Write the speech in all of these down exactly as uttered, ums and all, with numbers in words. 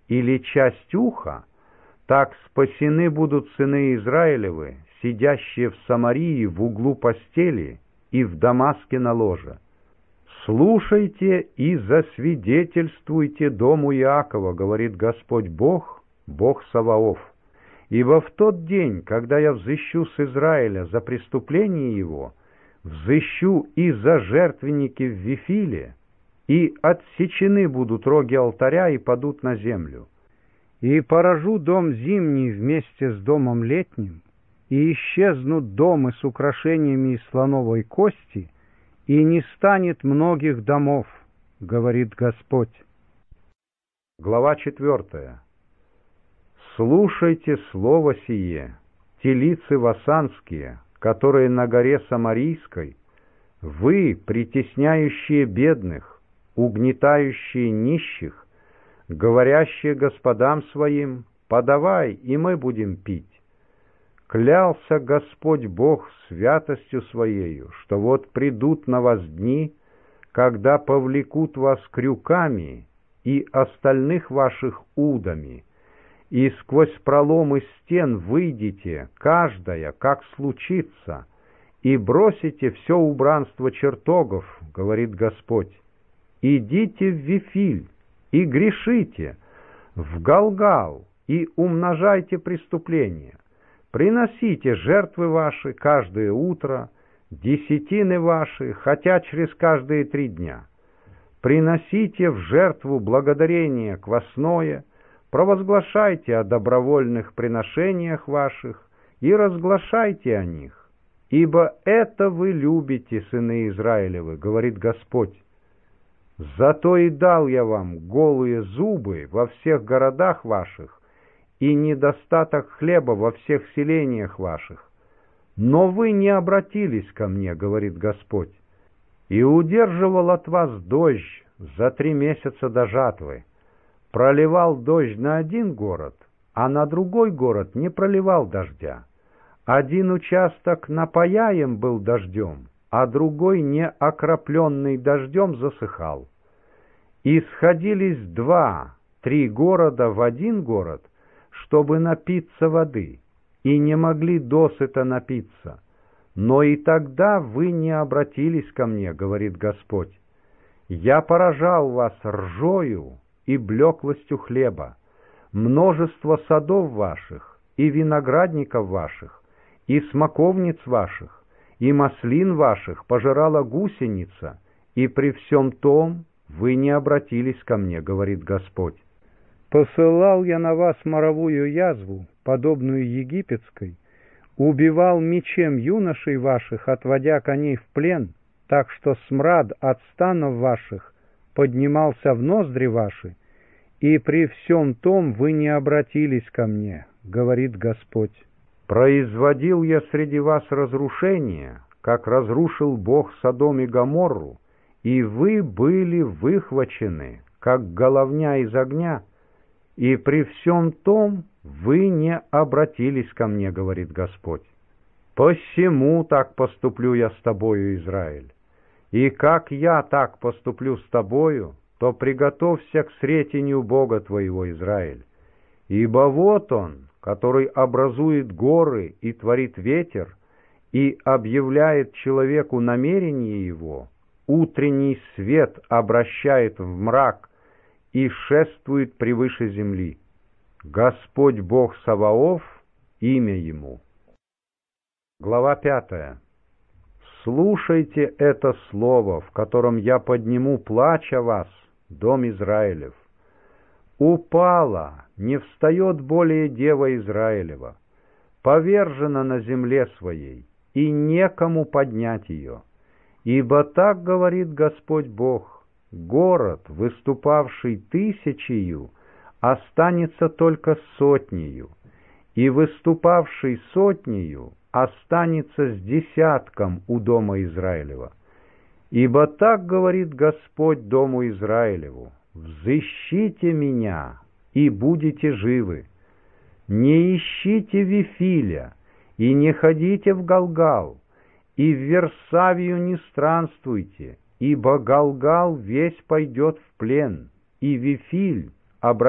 или часть уха, так спасены будут сыны Израилевы, сидящие в Самарии в углу постели и в Дамаске на ложе. Слушайте и засвидетельствуйте дому Иакова, говорит Господь Бог, Бог Саваоф. Ибо в тот день, когда я взыщу с Израиля за преступление его, взыщу и за жертвенники в Вифиле, и отсечены будут роги алтаря и падут на землю. И поражу дом зимний вместе с домом летним, и исчезнут дома с украшениями из слоновой кости, и не станет многих домов, говорит Господь. Глава четвертая. Слушайте слово сие, телицы васанские, которые на горе Самарийской, вы, притесняющие бедных, угнетающие нищих, говорящие господам своим: подавай, и мы будем пить. Клялся Господь Бог святостью Своею, что вот придут на вас дни, когда повлекут вас крюками и остальных ваших удами, и сквозь проломы стен выйдете, каждая, как случится, и бросите все убранство чертогов, говорит Господь. Идите в Вифиль и грешите, в Галгал и умножайте преступления. Приносите жертвы ваши каждое утро, десятины ваши, хотя через каждые три дня. Приносите в жертву благодарение квасное, провозглашайте о добровольных приношениях ваших и разглашайте о них. Ибо это вы любите, сыны Израилевы, говорит Господь. Зато и дал я вам голые зубы во всех городах ваших, и недостаток хлеба во всех селениях ваших. Но вы не обратились ко мне, говорит Господь, и удерживал от вас дождь за три месяца до жатвы. Проливал дождь на один город, а на другой город не проливал дождя. Один участок напояем был дождем, а другой, не окропленный дождем, засыхал. И сходились два, три города в один город, чтобы напиться воды, и не могли досыта напиться. Но и тогда вы не обратились ко мне, говорит Господь. Я поражал вас ржою и блеклостью хлеба, множество садов ваших и виноградников ваших, и смоковниц ваших, и маслин ваших пожирала гусеница, и при всем том вы не обратились ко мне, говорит Господь. Посылал я на вас моровую язву, подобную египетской, убивал мечем юношей ваших, отводя коней в плен, так что смрад от станов ваших поднимался в ноздри ваши, и при всем том вы не обратились ко мне, говорит Господь. Производил я среди вас разрушение, как разрушил Бог Содом и Гоморру, и вы были выхвачены, как головня из огня, и при всем том вы не обратились ко мне, говорит Господь. Посему так поступлю я с тобою, Израиль. И как я так поступлю с тобою, то приготовься к сретению Бога твоего, Израиль. Ибо вот Он, который образует горы и творит ветер, и объявляет человеку намерение его, утренний свет обращает в мрак и шествует превыше земли. Господь Бог Саваоф, имя Ему. Глава пятая. Слушайте это слово, в котором я подниму плач о вас, дом Израилев. Упала, не встает более дева Израилева, повержена на земле своей, и некому поднять ее. Ибо так говорит Господь Бог: город, выступавший тысячею, останется только сотнею, и выступавший сотнею останется с десятком у дома Израилева. Ибо так говорит Господь дому Израилеву: взыщите меня, и будете живы. Не ищите Вифиля, и не ходите в Галгал, и в Версавию не странствуйте, ибо Галгал весь пойдет в плен, и Вифиль обратится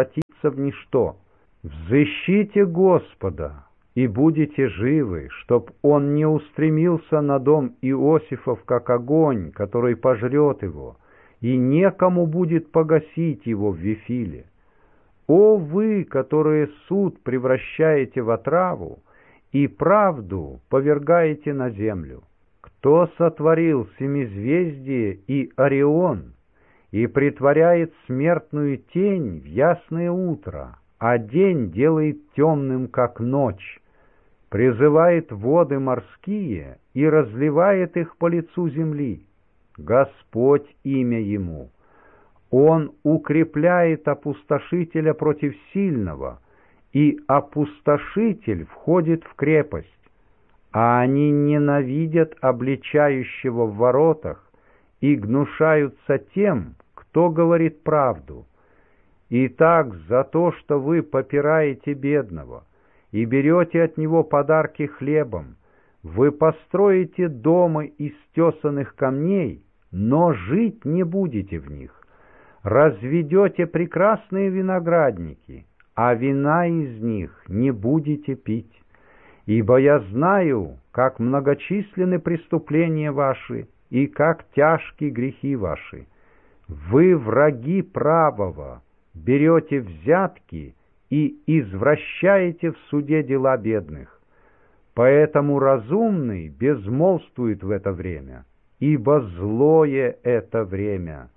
обратиться в ничто. Взыщите Господа, и будете живы, чтоб Он не устремился на дом Иосифов, как огонь, который пожрет его, и некому будет погасить его в Вифиле. О вы, которые суд превращаете в отраву, и правду повергаете на землю! Кто сотворил семизвездие и Орион, и притворяет смертную тень в ясное утро, а день делает темным, как ночь, призывает воды морские и разливает их по лицу земли? Господь имя Ему. Он укрепляет опустошителя против сильного, и опустошитель входит в крепость, а они ненавидят обличающего в воротах и гнушаются тем, кто говорит правду. Итак, за то, что вы попираете бедного и берете от него подарки хлебом, вы построите дома из тесаных камней, но жить не будете в них. Разведете прекрасные виноградники, а вина из них не будете пить. Ибо я знаю, как многочисленны преступления ваши и как тяжки грехи ваши. Вы враги правого, берете взятки и извращаете в суде дела бедных. Поэтому разумный безмолвствует в это время, ибо злое это время.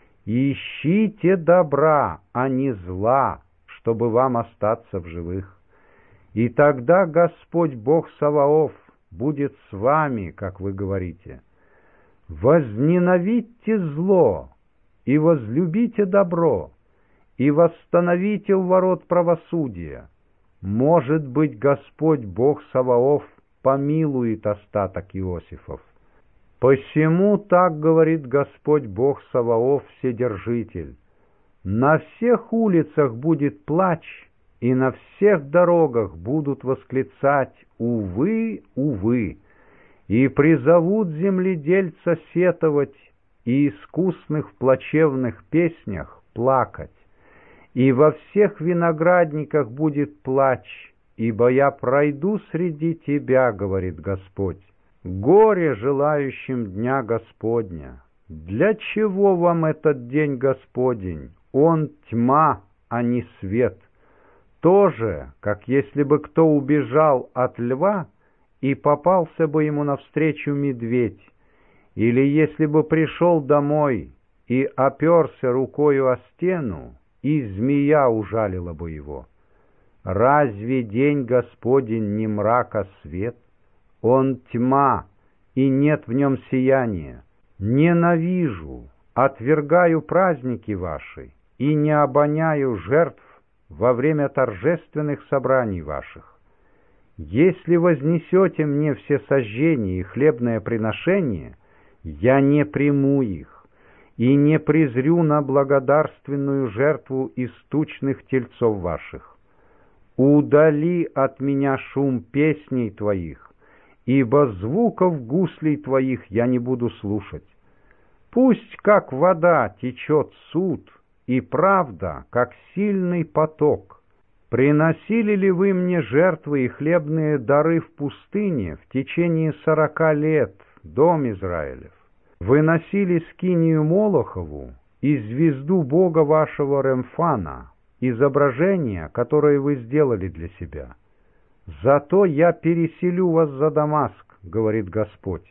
Ищите добра, а не зла, чтобы вам остаться в живых. И тогда Господь Бог Саваоф будет с вами, как вы говорите. Возненавидьте зло и возлюбите добро, и восстановите у ворот правосудия. Может быть, Господь Бог Саваоф помилует остаток Иосифов. Посему так говорит Господь Бог Саваоф, Вседержитель: на всех улицах будет плач, и на всех дорогах будут восклицать: увы, увы, и призовут земледельца сетовать, и искусных в плачевных песнях плакать. И во всех виноградниках будет плач, ибо я пройду среди тебя, говорит Господь. Горе желающим дня Господня! Для чего вам этот день Господень? Он тьма, а не свет. То же, как если бы кто убежал от льва и попался бы ему навстречу медведь, или если бы пришел домой и оперся рукою о стену, и змея ужалила бы его. Разве день Господень не мрак, а свет? Он тьма, и нет в нем сияния. Ненавижу, отвергаю праздники ваши, и не обоняю жертв во время торжественных собраний ваших. Если вознесете мне все сожжения и хлебное приношение, я не приму их, и не презрю на благодарственную жертву из тучных тельцов ваших. Удали от меня шум песней твоих, ибо звуков гуслей твоих я не буду слушать. Пусть, как вода, течет суд, и правда, как сильный поток. Приносили ли вы мне жертвы и хлебные дары в пустыне в течение сорока лет, дом Израилев? Вы носили скинию Молохову и звезду бога вашего Ремфана, изображение, которое вы сделали для себя. Зато я переселю вас за Дамаск, говорит Господь.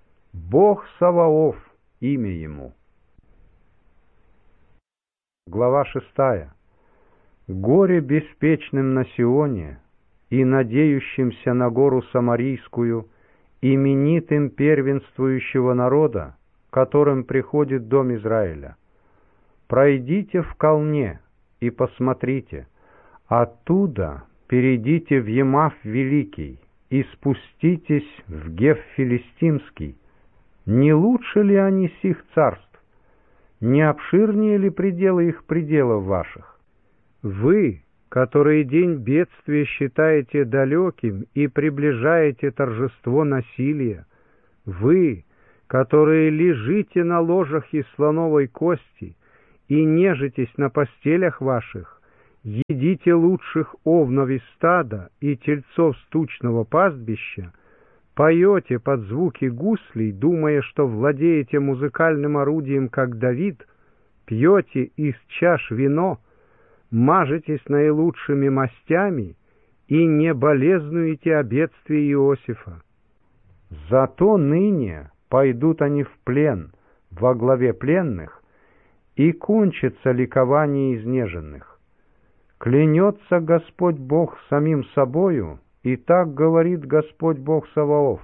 Бог Саваоф, имя Ему. Глава шестая. Горе беспечным на Сионе и надеющимся на гору Самарийскую, именитым первенствующего народа, которым приходит дом Израиля. Пройдите в Калне и посмотрите, оттуда перейдите в Емав Великий и спуститесь в Геф Филистимский. Не лучше ли они сих царств? Не обширнее ли пределы их пределов ваших? Вы, которые день бедствия считаете далеким и приближаете торжество насилия, вы, которые лежите на ложах из слоновой кости и нежитесь на постелях ваших, едите лучших овнов из стада и тельцов стучного пастбища, поете под звуки гуслей, думая, что владеете музыкальным орудием, как Давид, пьете из чаш вино, мажетесь наилучшими мастями и не болезнуете о бедствии Иосифа. Зато ныне пойдут они в плен во главе пленных, и кончится ликование изнеженных. Клянется Господь Бог самим собою, и так говорит Господь Бог Саваоф: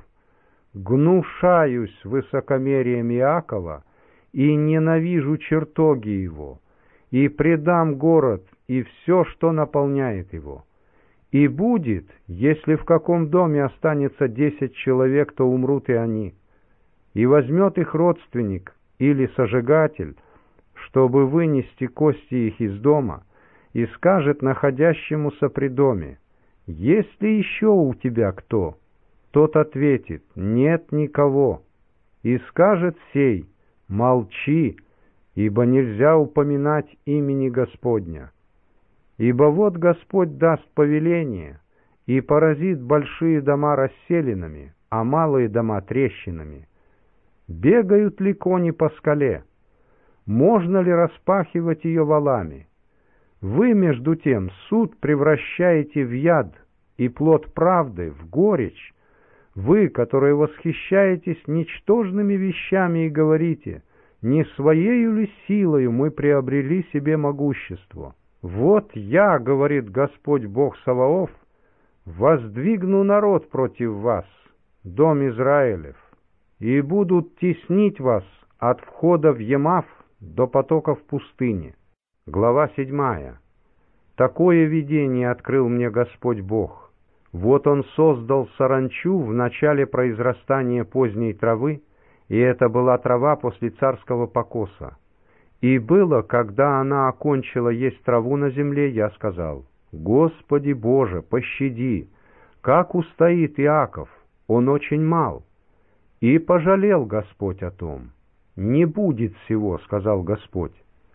гнушаюсь высокомерием Иакова и ненавижу чертоги его, и предам город и все, что наполняет его. И будет, если в каком доме останется десять человек, то умрут и они. И возьмет их родственник или сожигатель, чтобы вынести кости их из дома, и скажет находящемуся при доме: есть ли еще у тебя кто? Тот ответит: нет никого. И скажет сей: молчи, ибо нельзя упоминать имени Господня. Ибо вот Господь даст повеление и поразит большие дома расселинами, а малые дома трещинами. Бегают ли кони по скале? Можно ли распахивать ее валами? Вы, между тем, суд превращаете в яд и плод правды в горечь. Вы, которые восхищаетесь ничтожными вещами и говорите: не своею ли силою мы приобрели себе могущество? Вот я, говорит Господь Бог Саваоф, воздвигну народ против вас, дом Израилев, и будут теснить вас от входа в Емав до потоков пустыни. Глава седьмая. Такое видение открыл мне Господь Бог. Вот Он создал саранчу в начале произрастания поздней травы, и это была трава после царского покоса. И было, когда она окончила есть траву на земле, я сказал: Господи Боже, пощади, как устоит Иаков, он очень мал. И пожалел Господь о том. Не будет всего, сказал Господь.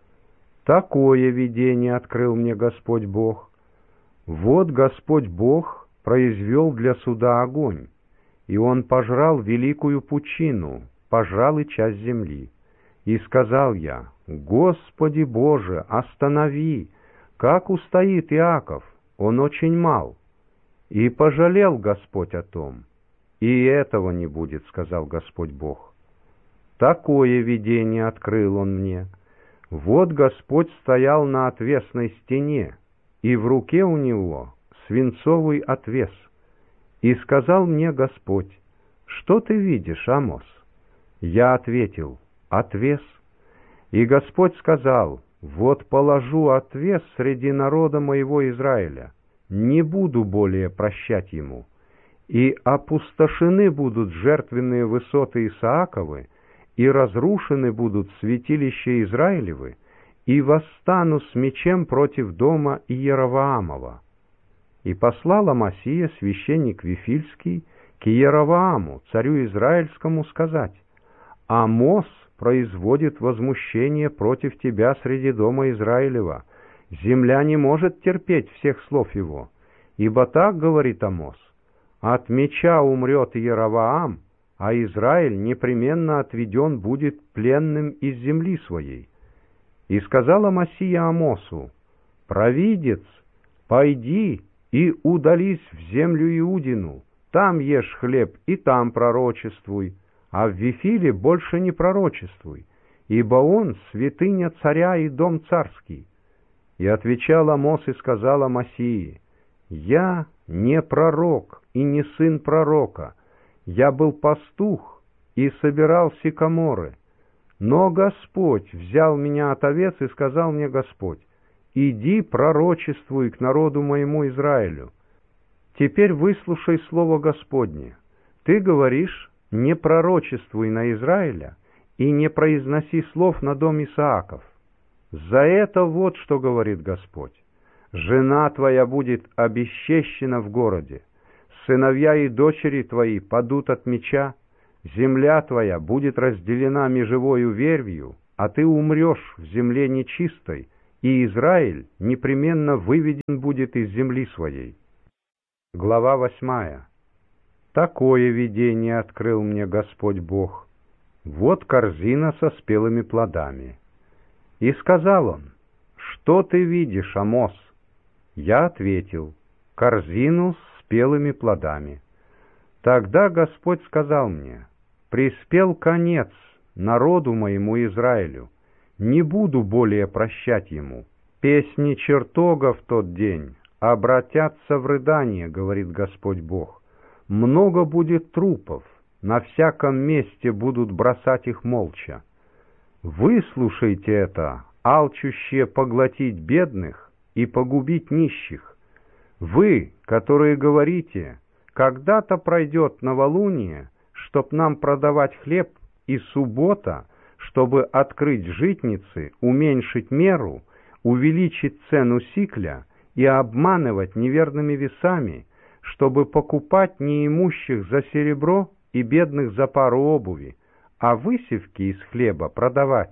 Такое видение открыл мне Господь Бог. Вот Господь Бог произвел для суда огонь, и он пожрал великую пучину, пожрал и часть земли. И сказал я: Господи Боже, останови, как устоит Иаков, он очень мал. И пожалел Господь о том. И этого не будет, сказал Господь Бог. Такое видение открыл он мне. Вот Господь стоял на отвесной стене, и в руке у него свинцовый отвес. И сказал мне Господь: что ты видишь, Амос? Я ответил: отвес. И Господь сказал: вот положу отвес среди народа моего Израиля, не буду более прощать ему. И опустошены будут жертвенные высоты Исааковы, и разрушены будут святилища Израилевы, и восстану с мечем против дома Иеровоамова. И послал Амасия, священник Вифильский, к Иеровоаму, царю Израильскому, сказать: Амос производит возмущение против тебя среди дома Израилева. Земля не может терпеть всех слов его. Ибо так говорит Амос: от меча умрет Иеровоам, а Израиль непременно отведен будет пленным из земли своей. И сказал Амасия Амосу: провидец, пойди и удались в землю Иудину, там ешь хлеб и там пророчествуй, а в Вифиле больше не пророчествуй, ибо он святыня царя и дом царский. И отвечал Амос и сказал Амасии: я не пророк и не сын пророка, я был пастух и собирал сикаморы. Но Господь взял меня от овец, и сказал мне Господь: иди пророчествуй к народу моему Израилю. Теперь выслушай слово Господне. Ты говоришь: не пророчествуй на Израиля и не произноси слов на дом Исааков. За это вот что говорит Господь: жена твоя будет обесчещена в городе, сыновья и дочери твои падут от меча, земля твоя будет разделена межевою вервью, а ты умрешь в земле нечистой, и Израиль непременно выведен будет из земли своей. Глава восьмая. Такое видение открыл мне Господь Бог. Вот корзина со спелыми плодами. И сказал он: что ты видишь, Амос? Я ответил: корзину с спелыми плодами. Тогда Господь сказал мне: приспел конец народу моему Израилю, не буду более прощать ему. Песни чертога в тот день обратятся в рыдание, говорит Господь Бог. Много будет трупов, на всяком месте будут бросать их молча. Выслушайте это, алчущие поглотить бедных и погубить нищих. Вы, которые говорите: когда-то пройдет новолуние, чтоб нам продавать хлеб, и суббота, чтобы открыть житницы, уменьшить меру, увеличить цену сикля и обманывать неверными весами, чтобы покупать неимущих за серебро и бедных за пару обуви, а высевки из хлеба продавать.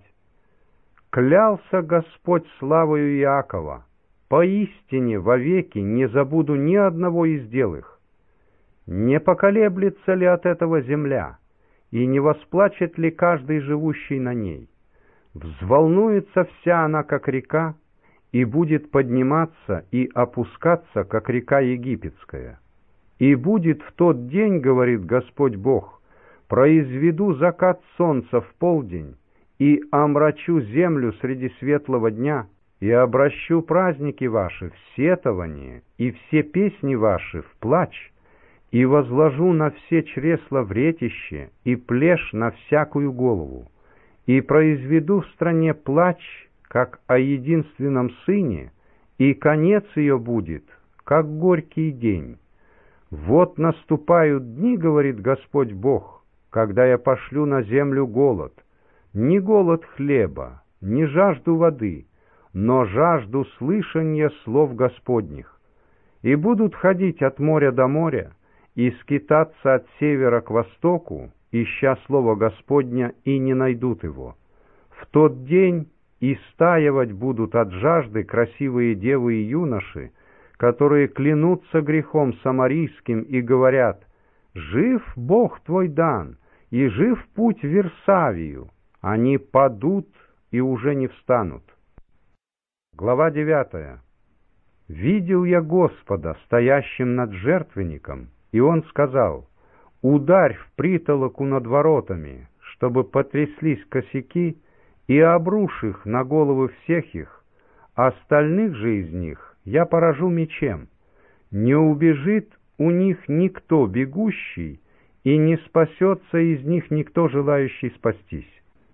Клялся Господь славою Иакова: поистине вовеки не забуду ни одного из дел их. Не поколеблется ли от этого земля, и не восплачет ли каждый живущий на ней? Взволнуется вся она, как река, и будет подниматься и опускаться, как река египетская. И будет в тот день, говорит Господь Бог, произведу закат солнца в полдень, и омрачу землю среди светлого дня, и обращу праздники ваши в сетование, и все песни ваши в плач, и возложу на все чресла вретище, и плешь на всякую голову, и произведу в стране плач, как о единственном сыне, и конец ее будет, как горький день. Вот наступают дни, говорит Господь Бог, когда я пошлю на землю голод, не голод хлеба, не жажду воды, но жажду слышания слов Господних. И будут ходить от моря до моря, и скитаться от севера к востоку, ища слова Господня, и не найдут его. В тот день истаивать будут от жажды красивые девы и юноши, которые клянутся грехом самарийским и говорят: «Жив Бог твой Дан, и жив путь в Версавию». Они падут и уже не встанут. Глава девятая. «Видел я Господа, стоящим над жертвенником, и Он сказал: ударь в притолоку над воротами, чтобы потряслись косяки, и обрушь их на головы всех их, остальных же из них я поражу мечем. Не убежит у них никто бегущий, и не спасется из них никто, желающий спастись.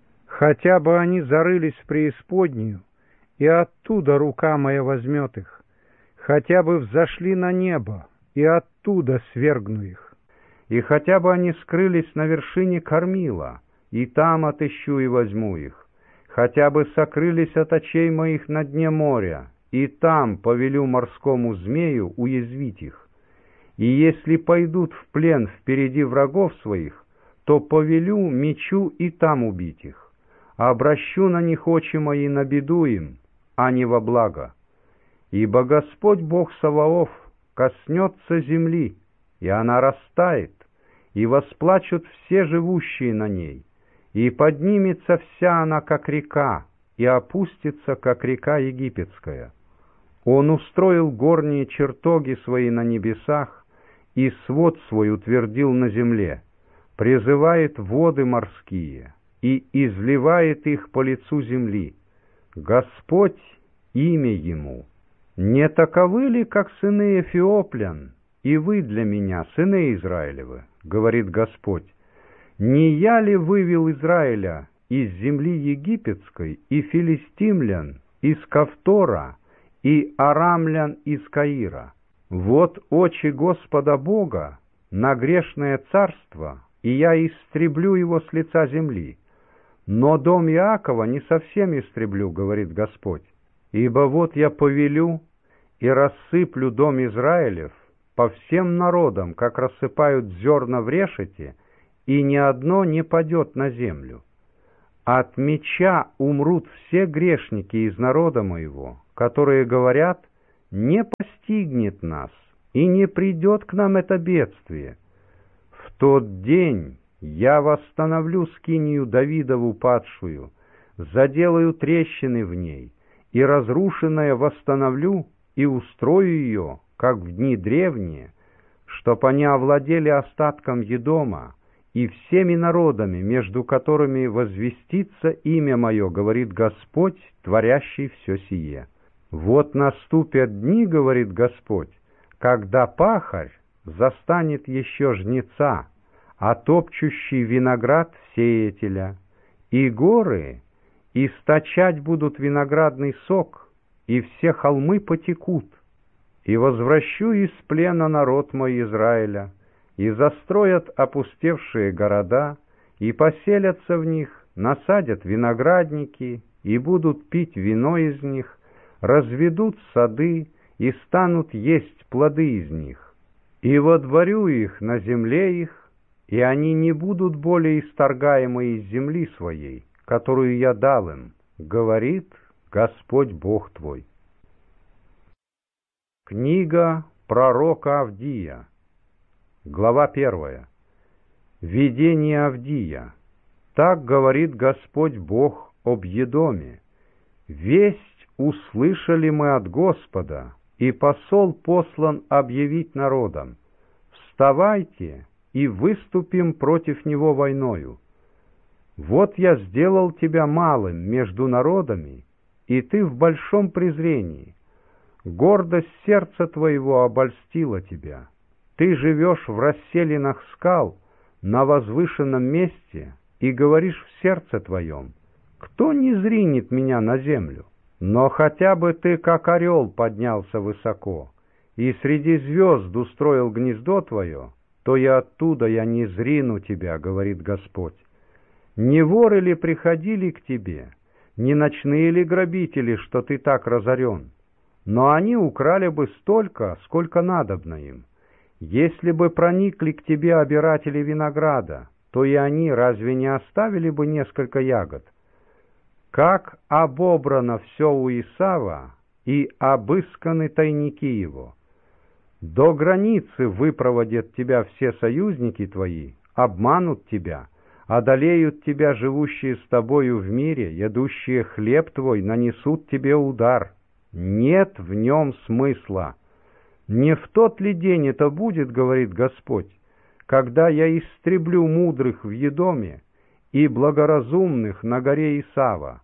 Хотя бы они зарылись в преисподнюю, и оттуда рука моя возьмет их, хотя бы взошли на небо, и оттуда свергну их. И хотя бы они скрылись на вершине кормила, и там отыщу и возьму их. Хотя бы сокрылись от очей моих на дне моря, и там повелю морскому змею уязвить их. И если пойдут в плен впереди врагов своих, то повелю мечу и там убить их. Обращу на них очи мои на беду им, а не во благо. Ибо Господь Бог Саваоф коснется земли, и она растает, и восплачут все живущие на ней, и поднимется вся она, как река, и опустится, как река египетская. Он устроил горние чертоги свои на небесах, и свод свой утвердил на земле, призывает воды морские, и изливает их по лицу земли. Господь — имя Ему. Не таковы ли, как сыны Эфиоплян, и вы для меня, сыны Израилевы, говорит Господь? Не я ли вывел Израиля из земли египетской, и филистимлян из Кавтора, и арамлян из Каира? Вот очи Господа Бога на грешное царство, и я истреблю его с лица земли. Но дом Иакова не совсем истреблю, говорит Господь. Ибо вот я повелю и рассыплю дом Израилев по всем народам, как рассыпают зерна в решете, и ни одно не падет на землю. От меча умрут все грешники из народа моего, которые говорят: не постигнет нас, и не придет к нам это бедствие. В тот день я восстановлю скинию Давидову падшую, заделаю трещины в ней, и разрушенное восстановлю, и устрою ее, как в дни древние, чтоб они овладели остатком Едома и всеми народами, между которыми возвестится имя мое, говорит Господь, творящий все сие. Вот наступят дни, говорит Господь, когда пахарь застанет еще жнеца, а топчущий виноград сеятеля, и горы источать будут виноградный сок, и все холмы потекут. И возвращу из плена народ мой Израиля, и застроят опустевшие города, и поселятся в них, насадят виноградники, и будут пить вино из них, разведут сады, и станут есть плоды из них. И водворю их на земле их, и они не будут более исторгаемы из земли своей, которую я дал им, говорит Господь Бог твой. Книга пророка Авдия, глава первая. Видение Авдия. Так говорит Господь Бог об Едоме. Весть услышали мы от Господа, и посол послан объявить народам: вставайте и выступим против него войною. Вот я сделал тебя малым между народами, и ты в большом презрении. Гордость сердца твоего обольстила тебя. Ты живешь в расселинах скал, на возвышенном месте, и говоришь в сердце твоем: кто не зринет меня на землю? Но хотя бы ты, как орел, поднялся высоко, и среди звезд устроил гнездо твое, то и оттуда я не зрину тебя, говорит Господь. Не воры ли приходили к тебе, не ночные ли грабители, что ты так разорен? Но они украли бы столько, сколько надобно им. Если бы проникли к тебе обиратели винограда, то и они разве не оставили бы несколько ягод? Как обобрано все у Исава, и обысканы тайники его. До границы выпроводят тебя все союзники твои, обманут тебя, одолеют тебя живущие с тобою в мире, едущие хлеб твой, нанесут тебе удар. Нет в нем смысла. Не в тот ли день это будет, говорит Господь, когда я истреблю мудрых в Едоме и благоразумных на горе Исава?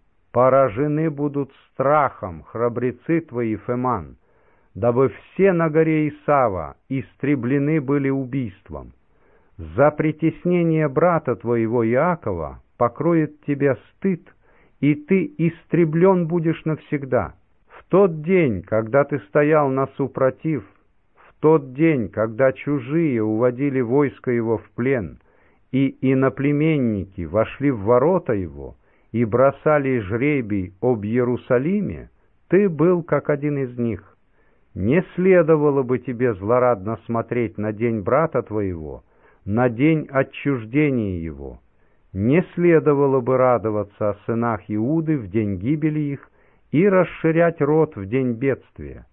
Поражены будут страхом храбрецы твои, Феман, дабы все на горе Исава истреблены были убийством. За притеснение брата твоего Иакова покроет тебя стыд, и ты истреблен будешь навсегда. В тот день, когда ты стоял на супротив, в тот день, когда чужие уводили войско его в плен, и иноплеменники вошли в ворота его и бросали жребий об Иерусалиме, ты был как один из них. Не следовало бы тебе злорадно смотреть на день брата твоего, на день отчуждения его. Не следовало бы радоваться о сынах Иуды в день гибели их и расширять рот в день бедствия.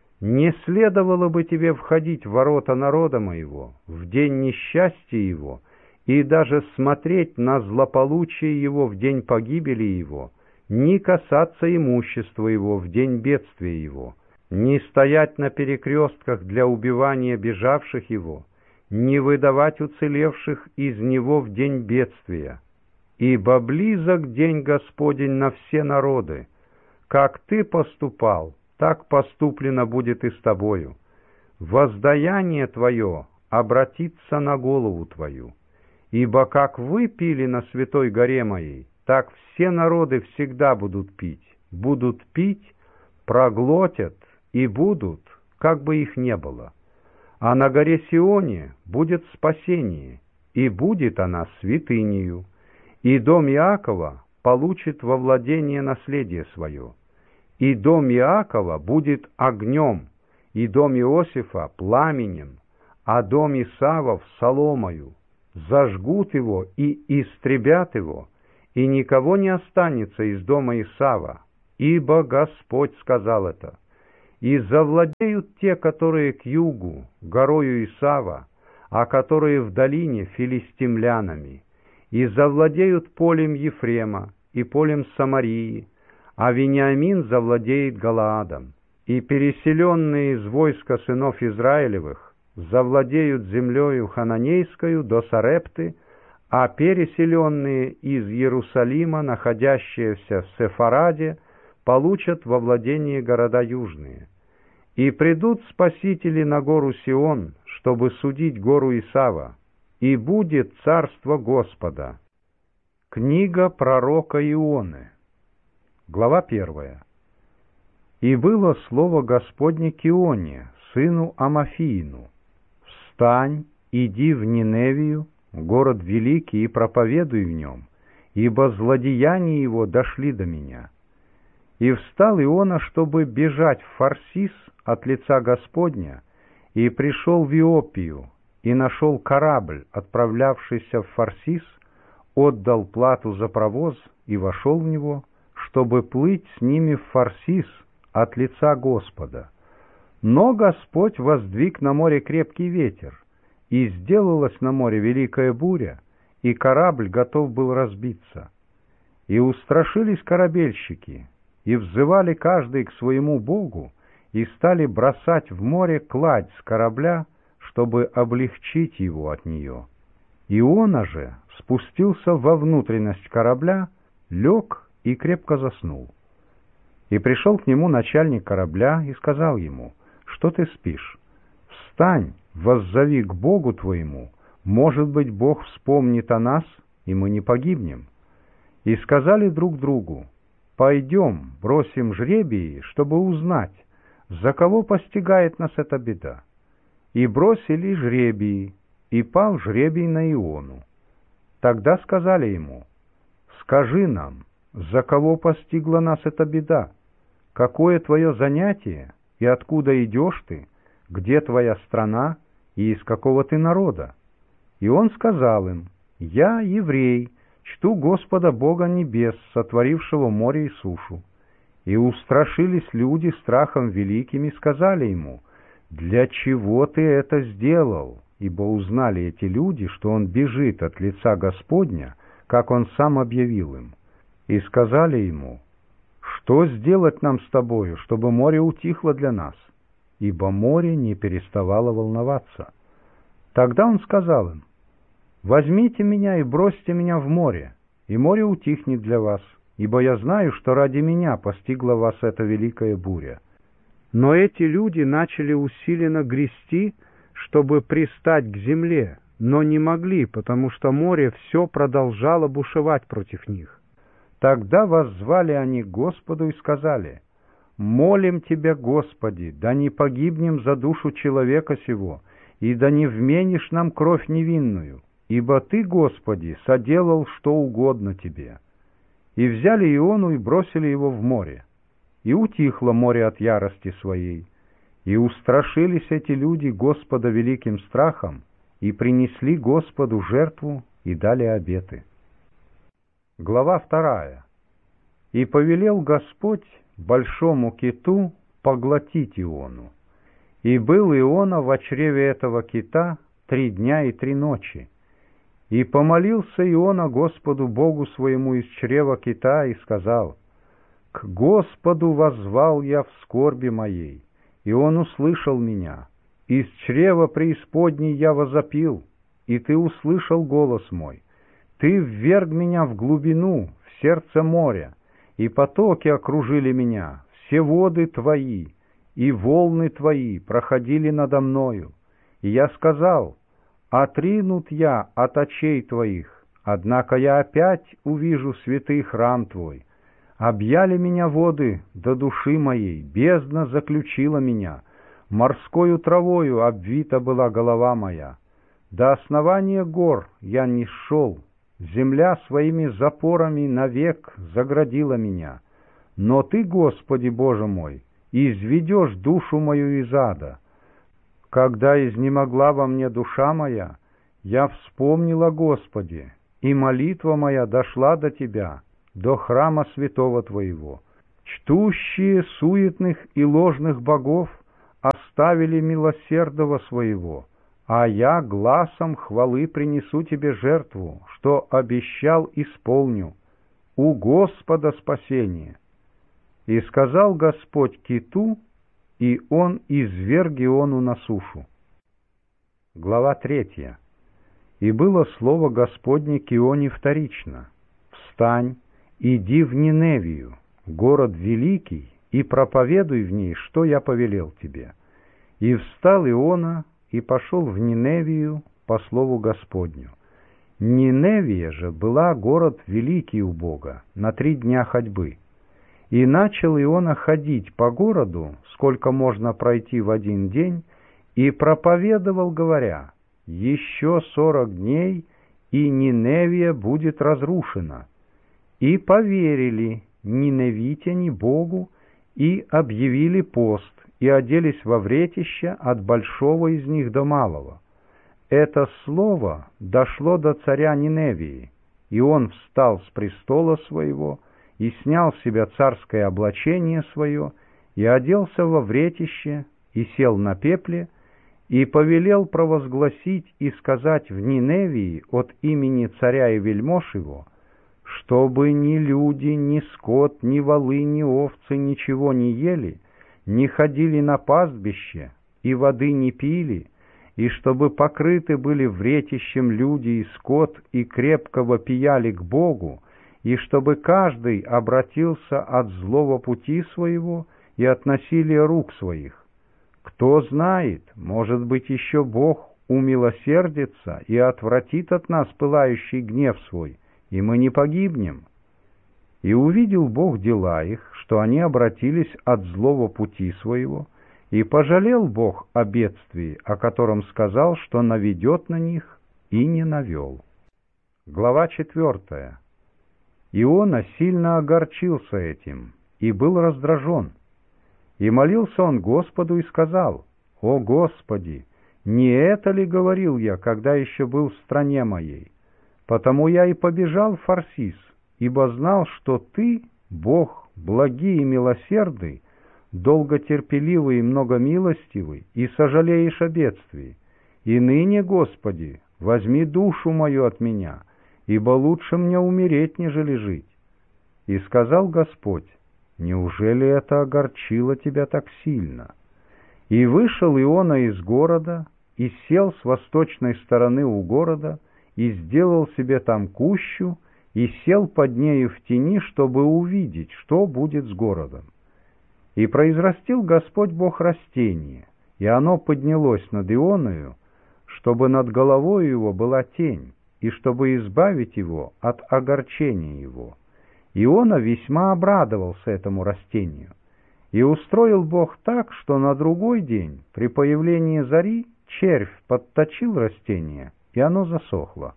Не следовало бы тебе входить в ворота народа моего в день несчастья его и даже смотреть на злополучие его в день погибели его, не касаться имущества его в день бедствия его, не стоять на перекрестках для убивания бежавших его, не выдавать уцелевших из него в день бедствия. Ибо близок день Господень на все народы. Как ты поступал, так поступлено будет и с тобою. Воздаяние твое обратится на голову твою. Ибо как вы пили на святой горе моей, так все народы всегда будут пить. Будут пить, проглотят и будут, как бы их не было. А на горе Сионе будет спасение, и будет она святынею, и дом Иакова получит во владение наследие свое. И дом Иакова будет огнем, и дом Иосифа пламенем, а дом Исавов соломою. Зажгут его и истребят его, и никого не останется из дома Исава, ибо Господь сказал это. И завладеют те, которые к югу, горою Исава, а которые в долине филистимлянами, и завладеют полем Ефрема и полем Самарии, а Вениамин завладеет Галаадом, и переселенные из войска сынов Израилевых завладеют землею хананейскою до Сарепты, а переселенные из Иерусалима, находящиеся в Сефараде, получат во владение города южные. И придут спасители на гору Сион, чтобы судить гору Исава, и будет царство Господа. Книга пророка Ионы. Глава первая. И было слово Господне к Ионе, сыну Амафиину: «Встань, иди в Ниневию, город великий, и проповедуй в нем, ибо злодеяния его дошли до меня». И встал Иона, чтобы бежать в Фарсис от лица Господня, и пришел в Иопию, и нашел корабль, отправлявшийся в Фарсис, отдал плату за провоз и вошел в него, чтобы плыть с ними в Фарсис от лица Господа. Но Господь воздвиг на море крепкий ветер, и сделалась на море великая буря, и корабль готов был разбиться. И устрашились корабельщики, и взывали каждый к своему богу, и стали бросать в море кладь с корабля, чтобы облегчить его от нее. Иона же спустился во внутренность корабля, лег и крепко заснул. И пришел к нему начальник корабля и сказал ему: «Что ты спишь? Встань, воззови к Богу твоему, может быть, Бог вспомнит о нас, и мы не погибнем». И сказали друг другу: «Пойдем, бросим жребии, чтобы узнать, за кого постигает нас эта беда». И бросили жребии, и пал жребий на Иону. Тогда сказали ему: «Скажи нам, за кого постигла нас эта беда? Какое твое занятие, и откуда идешь ты? Где твоя страна, и из какого ты народа?» И он сказал им: «Я еврей, чту Господа Бога небес, сотворившего море и сушу». И устрашились люди страхом великим и сказали ему: «Для чего ты это сделал?» Ибо узнали эти люди, что он бежит от лица Господня, как он сам объявил им. И сказали ему: «Что сделать нам с тобою, чтобы море утихло для нас?» Ибо море не переставало волноваться. Тогда он сказал им: «Возьмите меня и бросьте меня в море, и море утихнет для вас, ибо я знаю, что ради меня постигла вас эта великая буря». Но эти люди начали усиленно грести, чтобы пристать к земле, но не могли, потому что море все продолжало бушевать против них. Тогда воззвали они к Господу и сказали: «Молим Тебя, Господи, да не погибнем за душу человека сего, и да не вменишь нам кровь невинную, ибо Ты, Господи, соделал что угодно Тебе». И взяли Иону и бросили его в море. И утихло море от ярости своей. И устрашились эти люди Господа великим страхом, и принесли Господу жертву, и дали обеты. Глава вторая. И повелел Господь большому киту поглотить Иону. И был Иона в чреве этого кита три дня и три ночи. И помолился Иона Господу Богу своему из чрева кита и сказал: «К Господу воззвал я в скорби моей, и Он услышал меня. Из чрева преисподней я возопил, и Ты услышал голос мой. Ты вверг меня в глубину, в сердце моря, и потоки окружили меня, все воды Твои, и волны Твои проходили надо мною. И я сказал: отринут я от очей Твоих, однако я опять увижу святый храм Твой. Объяли меня воды до души моей, бездна заключила меня, морскою травою обвита была голова моя. До основания гор я не шел, земля своими запорами навек заградила меня. Но Ты, Господи Боже мой, изведешь душу мою из ада. Когда изнемогла во мне душа моя, я вспомнил о Господе, и молитва моя дошла до тебя, до храма святого твоего. Чтущие суетных и ложных богов оставили милосердного своего, а я гласом хвалы принесу тебе жертву, что обещал исполню. У Господа спасение. И сказал Господь киту, и он изверг Иону на сушу. Глава третья. И было слово Господне к Ионе вторично: «Встань, иди в Ниневию, город великий, и проповедуй в ней, что я повелел тебе». И встал Иона, и пошел в Ниневию по слову Господню. Ниневия же была город великий у Бога, на три дня ходьбы. И начал Иона ходить по городу, сколько можно пройти в один день, и проповедовал, говоря: «Еще сорок дней, и Ниневия будет разрушена». И поверили ниневитяне Богу, и объявили пост, и оделись во вретище от большого из них до малого. Это слово дошло до царя Ниневии, и он встал с престола своего, и снял с себя царское облачение свое, и оделся во вретище, и сел на пепле, и повелел провозгласить и сказать в Ниневии от имени царя и вельмож его, чтобы ни люди, ни скот, ни волы, ни овцы ничего не ели, не ходили на пастбище, и воды не пили, и чтобы покрыты были вретищем люди и скот, и крепко вопияли к Богу, и чтобы каждый обратился от злого пути своего и от насилия рук своих. Кто знает, может быть, еще Бог умилосердится и отвратит от нас пылающий гнев свой, и мы не погибнем. И увидел Бог дела их, что они обратились от злого пути своего, и пожалел Бог о бедствии, о котором сказал, что наведет на них, и не навел. Глава четвертая. Иона сильно огорчился этим и был раздражен. И молился он Господу и сказал: «О Господи, не это ли говорил я, когда еще был в стране моей? Потому я и побежал в Фарсис, ибо знал, что Ты, Бог, благий и милосердный, долготерпеливый и многомилостивый, и сожалеешь о бедствии. И ныне, Господи, возьми душу мою от меня, ибо лучше мне умереть, нежели жить». И сказал Господь: «Неужели это огорчило тебя так сильно?» И вышел Иона из города, и сел с восточной стороны у города, и сделал себе там кущу, и сел под нею в тени, чтобы увидеть, что будет с городом. И произрастил Господь Бог растение, и оно поднялось над Ионою, чтобы над головой его была тень, и чтобы избавить его от огорчения его. Иона весьма обрадовался этому растению. И устроил Бог так, что на другой день, при появлении зари, червь подточил растение, и оно засохло.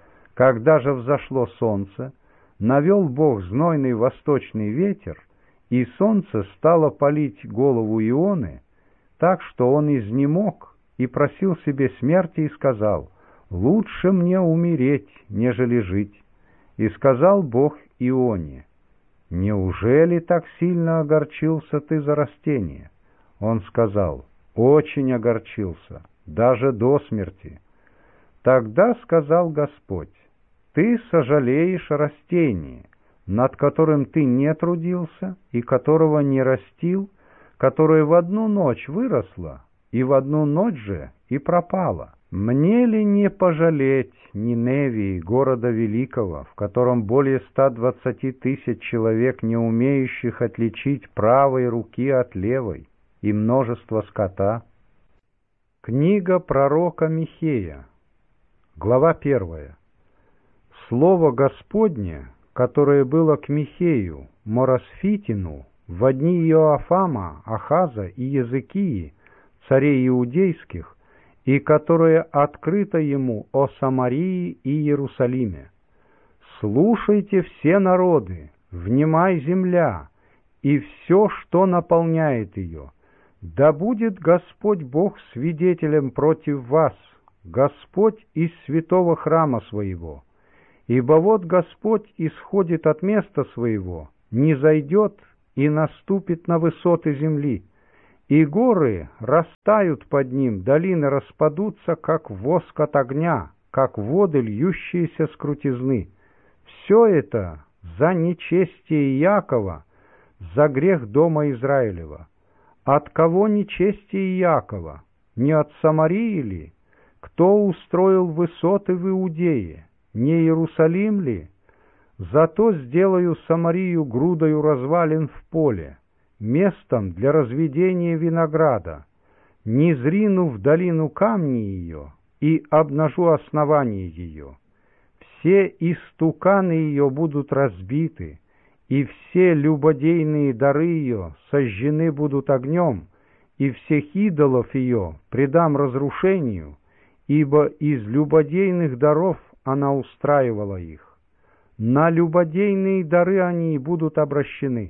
Когда же взошло солнце, навел Бог знойный восточный ветер, и солнце стало палить голову Ионы, так что он изнемог и просил себе смерти и сказал: «Лучше мне умереть, нежели жить». И сказал Бог Ионе: «Неужели так сильно огорчился ты за растение?» Он сказал: «Очень огорчился, даже до смерти». Тогда сказал Господь: «Ты сожалеешь о растении, над которым ты не трудился и которого не растил, которое в одну ночь выросло, и в одну ночь же и пропало. Мне ли не пожалеть Ниневии, города великого, в котором более ста двадцати тысяч человек, не умеющих отличить правой руки от левой, и множество скота?» Книга пророка Михея, глава первая. Слово Господне, которое было к Михею, Моросфитину, в дни Иоафама, Ахаза и Езекии, царей иудейских, и которое открыто ему о Самарии и Иерусалиме. «Слушайте все народы, внимай земля, и все, что наполняет ее. Да будет Господь Бог свидетелем против вас, Господь из святого храма своего. Ибо вот Господь исходит от места своего, не зайдет и наступит на высоты земли, и горы растают под ним, долины распадутся, как воск от огня, как воды, льющиеся с крутизны. Все это за нечестие Иакова, за грех дома Израилева. От кого нечестие Иакова? Не от Самарии ли? Кто устроил высоты в Иудее? Не Иерусалим ли? Зато сделаю Самарию грудою развалин в поле, местом для разведения винограда, не зрину в долину камни ее и обнажу основание ее. Все истуканы ее будут разбиты, и все любодейные дары ее сожжены будут огнем, и всех идолов ее предам разрушению, ибо из любодейных даров она устраивала их. На любодейные дары они и будут обращены.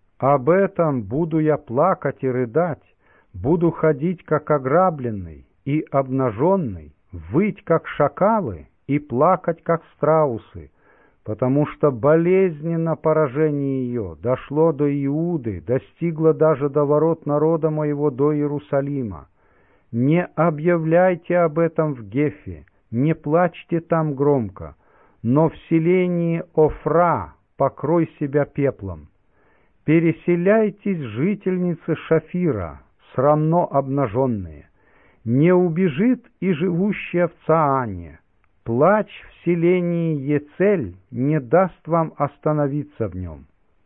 Об этом буду я плакать и рыдать, буду ходить, как ограбленный и обнаженный, выть, как шакалы, и плакать, как страусы, потому что болезненно поражение ее дошло до Иуды, достигло даже до ворот народа моего, до Иерусалима. Не объявляйте об этом в Гефе, не плачьте там громко, но в селении Офра покрой себя пеплом. Переселяйтесь, жительницы Шафира, срамно обнаженные. Не убежит и живущая в Цаане. Плач в селении Ецель не даст вам остановиться в нем.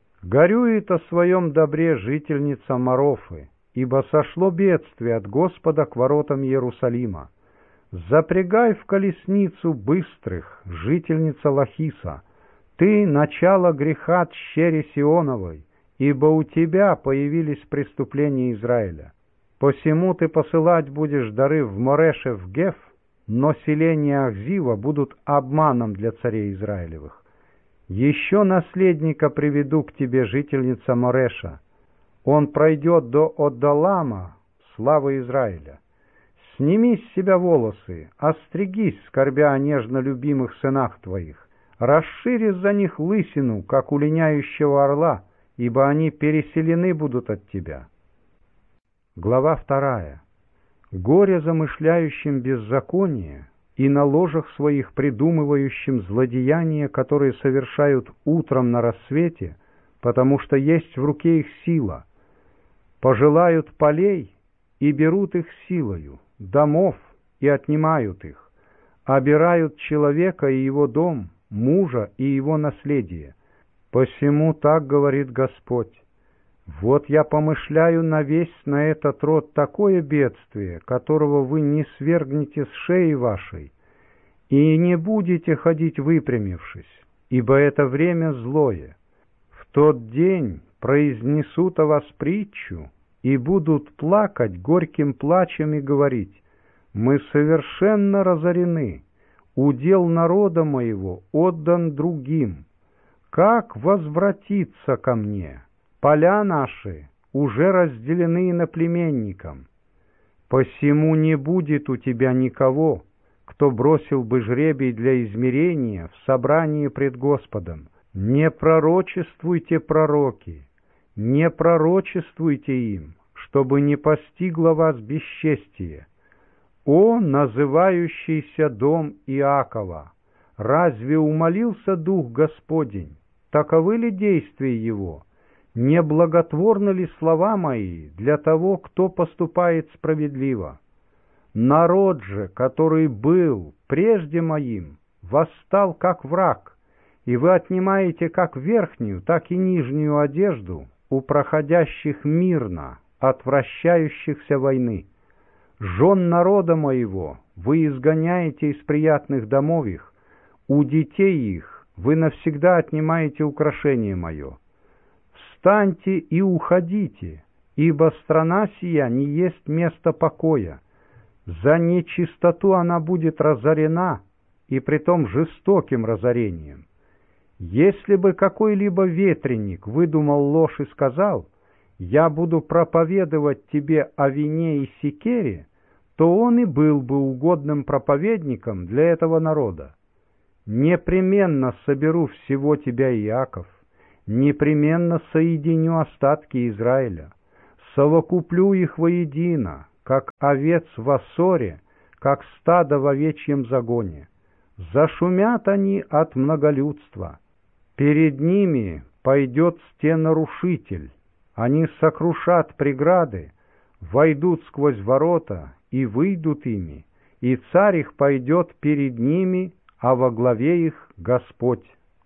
Горюет о своем добре жительница Марофы, ибо сошло бедствие от Господа к воротам Иерусалима. Запрягай в колесницу быстрых, жительница Лахиса, ты — начало греха тщери Сионовой, ибо у тебя появились преступления Израиля. Посему ты посылать будешь дары в Мореше в Геф, но селения Ахзива будут обманом для царей Израилевых. Еще наследника приведу к тебе, жительница Мореша. Он пройдет до Оддалама, славы Израиля. Сними с себя волосы, остригись, скорбя о нежно любимых сынах твоих, расшири за них лысину, как у линяющего орла, ибо они переселены будут от тебя. Глава вторая. Горе замышляющим беззаконие и на ложах своих придумывающим злодеяния, которые совершают утром на рассвете, потому что есть в руке их сила. Пожелают полей и берут их силою, домов и отнимают их, обирают человека и его дом, мужа и его наследие. Посему так говорит Господь: вот я помышляю навесь на этот род такое бедствие, которого вы не свергнете с шеи вашей, и не будете ходить выпрямившись, ибо это время злое. В тот день произнесут о вас притчу, и будут плакать горьким плачем и говорить: мы совершенно разорены, удел народа моего отдан другим. Как возвратиться ко мне? Поля наши уже разделены иноплеменникам. Посему не будет у тебя никого, кто бросил бы жребий для измерения в собрании пред Господом. Не пророчествуйте, пророки, не пророчествуйте им, чтобы не постигло вас бесчестие. О, называющийся дом Иакова! Разве умолился Дух Господень? Таковы ли действия его? Не благотворны ли слова мои для того, кто поступает справедливо? Народ же, который был прежде моим, восстал как враг, и вы отнимаете как верхнюю, так и нижнюю одежду у проходящих мирно, отвращающихся войны. Жен народа моего вы изгоняете из приятных домов их, у детей их вы навсегда отнимаете украшение мое. Встаньте и уходите, ибо страна сия не есть место покоя. За нечистоту она будет разорена, и притом жестоким разорением. Если бы какой-либо ветреник выдумал ложь и сказал: «Я буду проповедовать тебе о вине и секере», то он и был бы угодным проповедником для этого народа. непременно соберу всего тебя, Иаков, непременно соединю остатки Израиля, совокуплю их воедино, как овец в осоре, как стадо в овечьем загоне. Зашумят они от многолюдства. Перед ними пойдет стенарушитель. Они сокрушат преграды, войдут сквозь ворота и выйдут ими, и царь их пойдет перед ними, а во главе их Господь.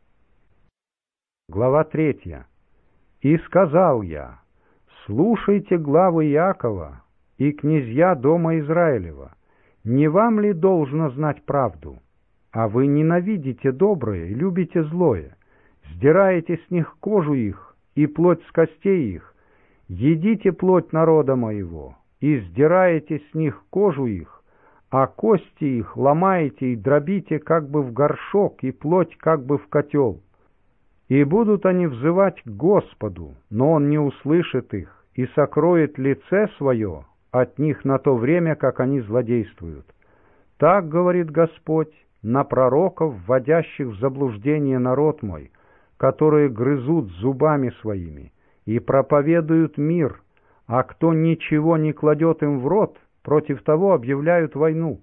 Глава третья. «И сказал я: слушайте главы Иакова и князья дома Израилева, не вам ли должно знать правду? А вы ненавидите доброе и любите злое, сдираете с них кожу их и плоть с костей их, едите плоть народа моего и сдираете с них кожу их, а кости их ломаете и дробите как бы в горшок и плоть как бы в котел. И будут они взывать к Господу, но Он не услышит их и сокроет лице свое от них на то время, как они злодействуют. Так говорит Господь на пророков, вводящих в заблуждение народ мой, которые грызут зубами своими и проповедуют мир, а кто ничего не кладет им в рот, против того объявляют войну.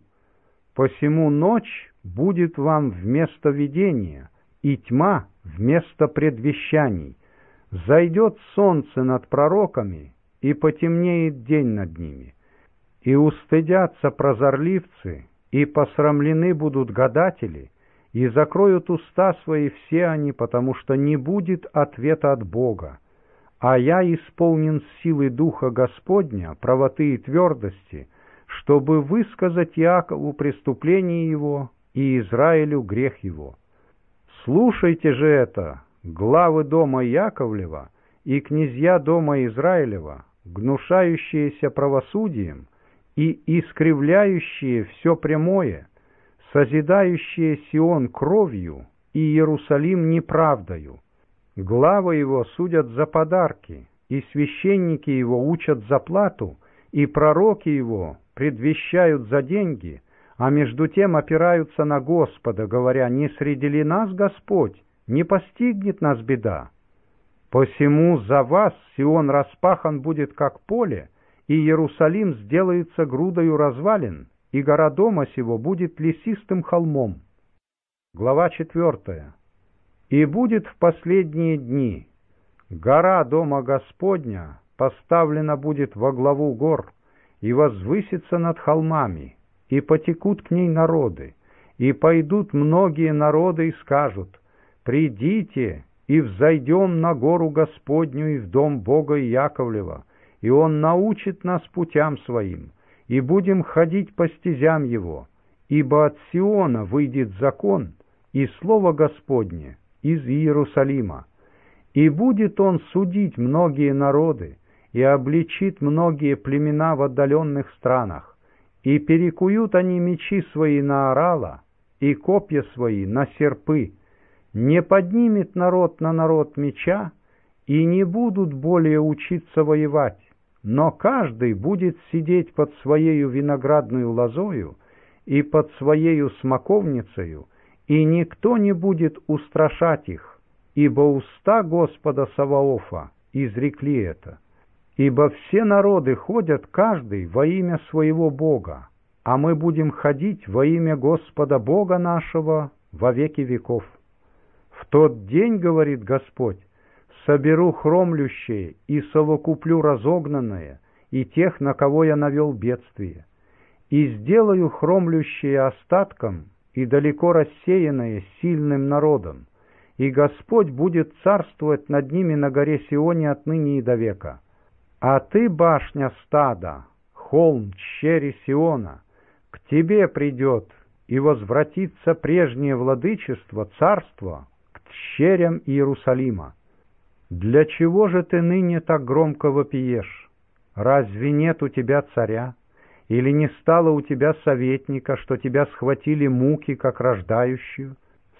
Посему ночь будет вам вместо видения, и тьма вместо предвещаний. Зайдет солнце над пророками, и потемнеет день над ними. И устыдятся прозорливцы, и посрамлены будут гадатели, и закроют уста свои все они, потому что не будет ответа от Бога. А я исполнен силы Духа Господня, правоты и твердости, чтобы высказать Иакову преступление его и Израилю грех его. Слушайте же это, главы дома Яковлева и князья дома Израилева, гнушающиеся правосудием и искривляющие все прямое, созидающие Сион кровью и Иерусалим неправдою. Главы его судят за подарки, и священники его учат за плату, и пророки его предвещают за деньги, а между тем опираются на Господа, говоря: не среди ли нас Господь, не постигнет нас беда. Посему за вас Сион распахан будет, как поле, и Иерусалим сделается грудою развалин, и гора дома сего будет лесистым холмом». Глава четвертая. «И будет в последние дни гора дома Господня поставлена будет во главу гор, и возвысится над холмами, и потекут к ней народы, и пойдут многие народы и скажут: придите и взойдем на гору Господню и в дом Бога Яковлева, и Он научит нас путям Своим, и будем ходить по стезям Его, ибо от Сиона выйдет закон и слово Господне из Иерусалима. И будет Он судить многие народы, и обличит многие племена в отдаленных странах, и перекуют они мечи свои на орала, и копья свои на серпы. Не поднимет народ на народ меча, и не будут более учиться воевать, но каждый будет сидеть под своею виноградную лозою и под своею смоковницею, и никто не будет устрашать их, ибо уста Господа Саваофа изрекли это. Ибо все народы ходят каждый во имя своего Бога, а мы будем ходить во имя Господа Бога нашего во веки веков. В тот день, говорит Господь, соберу хромлющее и совокуплю разогнанное, и тех, на кого я навел бедствие, и сделаю хромлющее остатком и далеко рассеянное сильным народом, и Господь будет царствовать над ними на горе Сионе отныне и до века. А ты, башня стада, холм тщери Сиона, к тебе придет и возвратится прежнее владычество, царство, к тщерям Иерусалима. Для чего же ты ныне так громко вопиешь? Разве нет у тебя царя? Или не стало у тебя советника, что тебя схватили муки, как рождающую?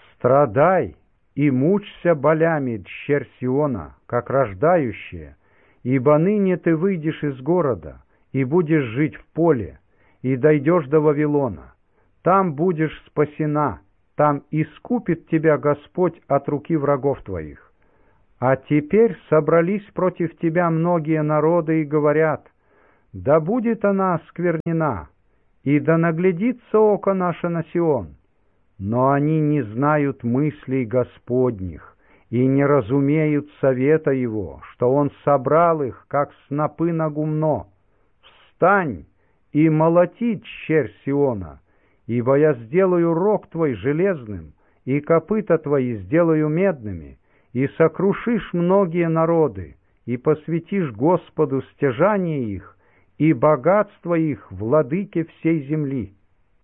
Страдай и мучься болями, тщерь Сиона, как рождающая, ибо ныне ты выйдешь из города и будешь жить в поле, и дойдешь до Вавилона. Там будешь спасена, там искупит тебя Господь от руки врагов твоих. А теперь собрались против тебя многие народы и говорят: да будет она осквернена, и да наглядится око наше на Сион. Но они не знают мыслей Господних и не разумеют совета Его, что Он собрал их, как снопы на гумно. Встань и молоти, черь Сиона, ибо я сделаю рог твой железным, и копыта твои сделаю медными, и сокрушишь многие народы, и посвятишь Господу стяжание их, и богатство их владыке всей земли.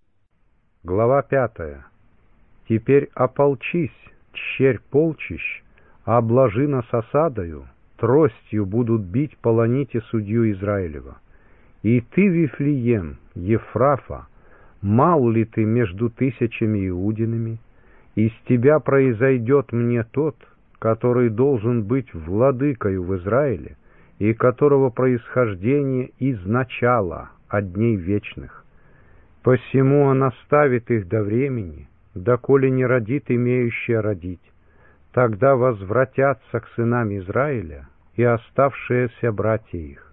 Глава пятая. Теперь ополчись, черь полчищ, обложи нас осадою, тростью будут бить полоните судью Израилева. И ты, Вифлеем, Ефрафа, мал ли ты между тысячами иудинами? Из тебя произойдет мне тот, который должен быть владыкою в Израиле, и которого происхождение из начала, от дней вечных. Посему он оставит их до времени, доколе не родит имеющая родить. Тогда возвратятся к сынам Израиля и оставшиеся братья их.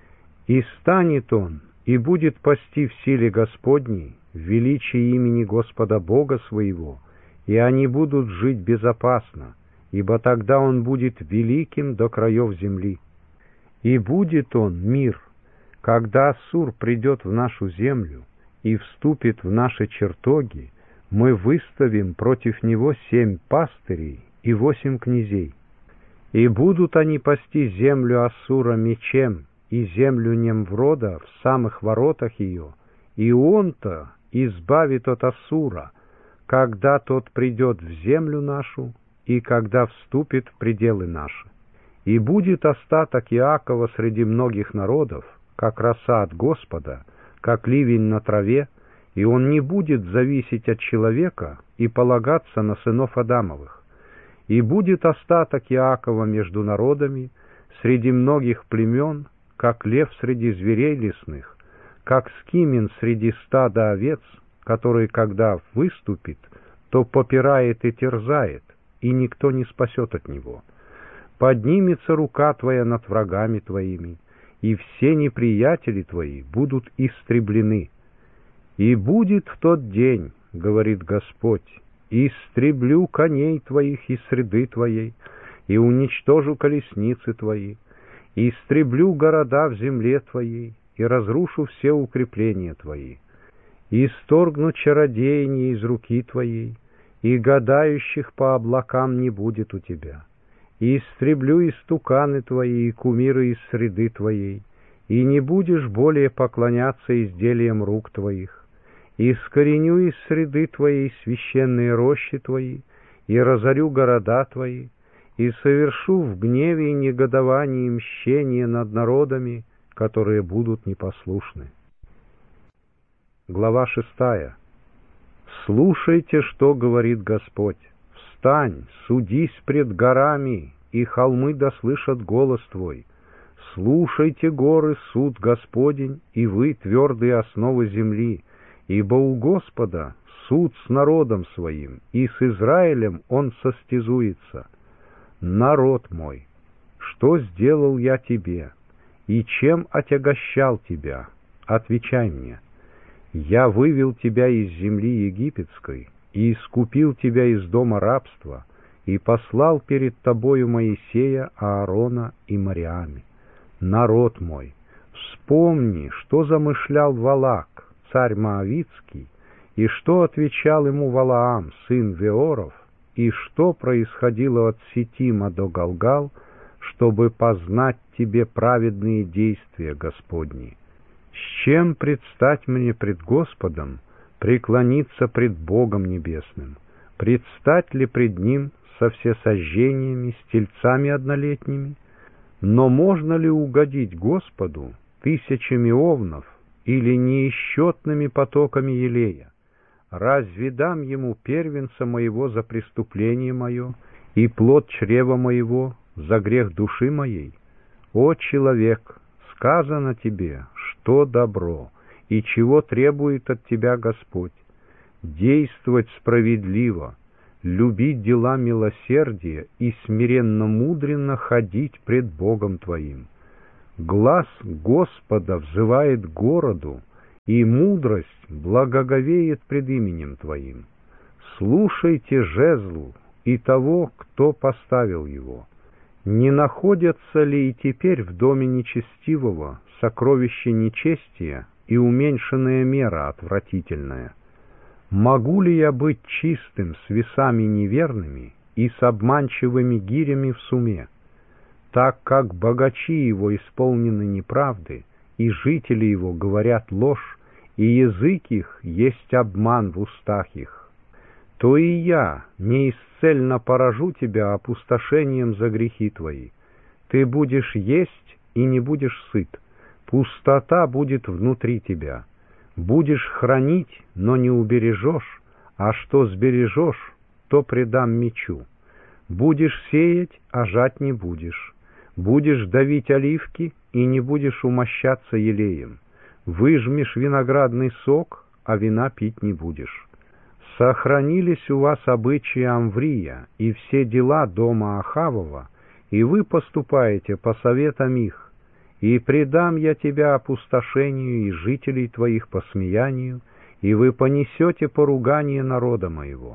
И станет он, и будет пасти в силе Господней, в величии имени Господа Бога своего, и они будут жить безопасно, ибо тогда он будет великим до краев земли. И будет он мир, когда Ассур придет в нашу землю и вступит в наши чертоги, мы выставим против него семь пастырей и восемь князей. И будут они пасти землю Ассура мечем и землю Немврода в самых воротах ее, и он-то избавит от Ассура, когда тот придет в землю нашу и когда вступит в пределы наши. И будет остаток Иакова среди многих народов, как роса от Господа, как ливень на траве, и он не будет зависеть от человека и полагаться на сынов Адамовых. И будет остаток Иакова между народами, среди многих племен, как лев среди зверей лесных, как скимен среди стада овец, который, когда выступит, то попирает и терзает, и никто не спасет от него. Поднимется рука твоя над врагами твоими, и все неприятели твои будут истреблены. И будет в тот день, говорит Господь, истреблю коней твоих из среды твоей, и уничтожу колесницы твои, и истреблю города в земле твоей, и разрушу все укрепления твои, и исторгну чародеяние из руки твоей, и гадающих по облакам не будет у тебя. И истреблю истуканы твои и кумиры из среды твоей, и не будешь более поклоняться изделиям рук твоих. И искореню из среды твоей священные рощи твои, и разорю города твои, и совершу в гневе и негодовании мщение над народами, которые будут непослушны. Глава шестая. Слушайте, что говорит Господь. Встань, судись пред горами, и холмы дослышат голос твой. Слушайте, горы, суд Господень, и вы, твердые основы земли, ибо у Господа суд с народом своим, и с Израилем он состязуется. Народ мой, что сделал я тебе, и чем отягощал тебя? Отвечай мне. Я вывел тебя из земли египетской, и искупил тебя из дома рабства, и послал перед тобою Моисея, Аарона и Мариами. Народ мой, вспомни, что замышлял Валак, царь Моавицкий, и что отвечал ему Валаам, сын Веоров, и что происходило от Ситима до Галгал, чтобы познать тебе праведные действия Господни. С чем предстать мне пред Господом, преклониться пред Богом Небесным? Предстать ли пред Ним со всесожжениями, с тельцами однолетними? Но можно ли угодить Господу тысячами овнов или неисчетными потоками елея? Разве дам Ему первенца моего за преступление мое и плод чрева моего за грех души моей? О, человек, сказано тебе, что добро, и чего требует от тебя Господь. действовать справедливо, любить дела милосердия и смиренно-мудренно ходить пред Богом твоим. Глас Господа взывает к городу, и мудрость благоговеет пред именем твоим. Слушайте жезлу и того, кто поставил его. Не находятся ли и теперь в доме нечестивого сокровища нечестия и уменьшенная мера отвратительная? Могу ли я быть чистым с весами неверными и с обманчивыми гирями в суме? Так как богачи его исполнены неправды, и жители его говорят ложь, и язык их есть обман в устах их, то и я неисцельно поражу тебя опустошением за грехи твои. Ты будешь есть и не будешь сыт, пустота будет внутри тебя. Будешь хранить, но не убережешь, а что сбережешь, то предам мечу. Будешь сеять, а жать не будешь. Будешь давить оливки и не будешь умощаться елеем. Выжмешь виноградный сок, а вина пить не будешь. Сохранились у вас обычаи Амврия и все дела дома Ахавова, и вы поступаете по советам их, и предам я тебя опустошению и жителей твоих посмеянию, и вы понесете поругание народа моего».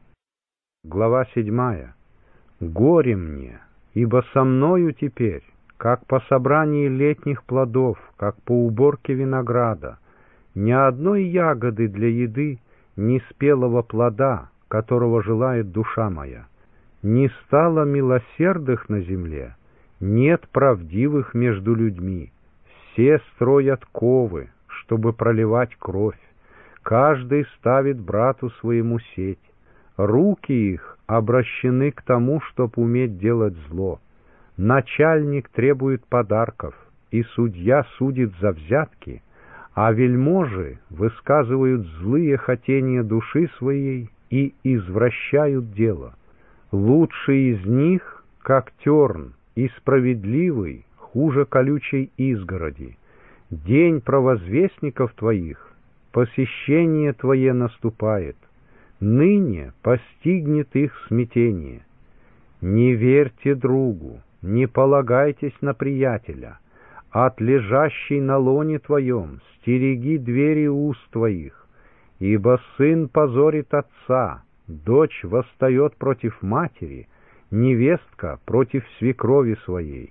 Глава седьмая. «Горе мне, ибо со мною теперь, как по собрании летних плодов, как по уборке винограда, ни одной ягоды для еды, ни спелого плода, которого желает душа моя. Не стало милосердных на земле, нет правдивых между людьми. Все строят ковы, чтобы проливать кровь. Каждый ставит брату своему сеть. Руки их обращены к тому, чтоб уметь делать зло. Начальник требует подарков, и судья судит за взятки, а вельможи высказывают злые хотения души своей и извращают дело. Лучший из них, как терн, и справедливый, хуже колючей изгороди. День провозвестников твоих, посещение твое наступает. Ныне постигнет их смятение. Не верьте другу, не полагайтесь на приятеля. От лежащей на лоне твоем стереги двери уст твоих, ибо сын позорит отца, дочь восстает против матери, невестка против свекрови своей.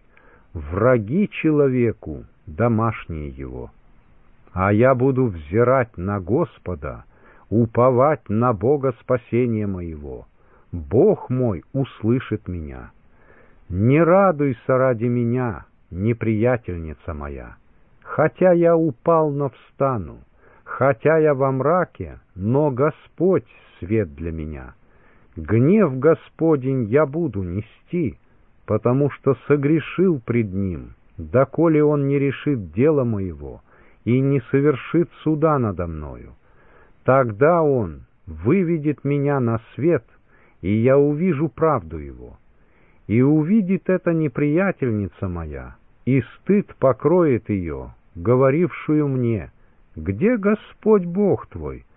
Враги человеку, домашние его. А я буду взирать на Господа, уповать на Бога спасения моего. Бог мой услышит меня. Не радуйся ради меня, неприятельница моя. Хотя я упал, но встану, хотя я во мраке, но Господь свет для меня. Гнев Господень я буду нести, потому что согрешил пред Ним, доколе Он не решит дела моего и не совершит суда надо мною. Тогда Он выведет меня на свет, и я увижу правду Его. И увидит эта неприятельница моя, и стыд покроет ее, говорившую мне: «Где Господь Бог твой?»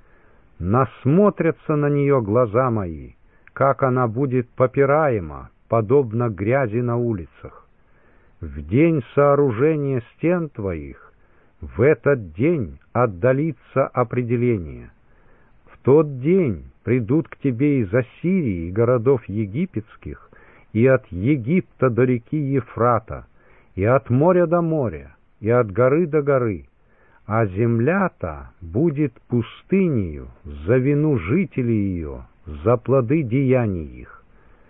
Насмотрятся на нее глаза мои, как она будет попираема, подобно грязи на улицах. В день сооружения стен твоих, в этот день отдалится определение. В тот день придут к тебе из Ассирии и городов египетских, и от Египта до реки Ефрата, и от моря до моря, и от горы до горы, а земля-то будет пустынею за вину жителей ее, за плоды деяний их.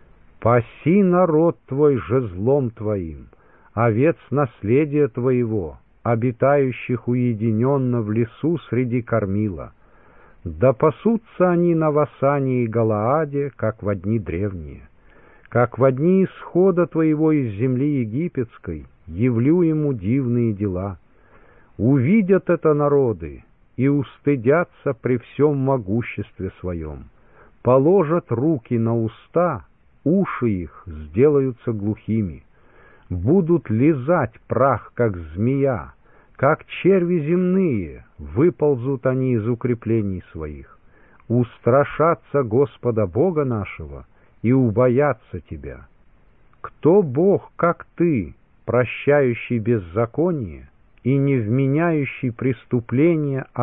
Паси народ твой жезлом твоим, овец наследия твоего, обитающих уединенно в лесу среди кормила. Да пасутся они на Васане и Галааде, как во дни древние. Как во дни исхода твоего из земли египетской явлю ему дивные дела. Увидят это народы и устыдятся при всем могуществе своем. Положат руки на уста, уши их сделаются глухими. Будут лизать прах, как змея, как черви земные, выползут они из укреплений своих. устрашатся Господа Бога нашего и убоятся Тебя. Кто Бог, как Ты, прощающий беззаконие и не вменяющий преступления,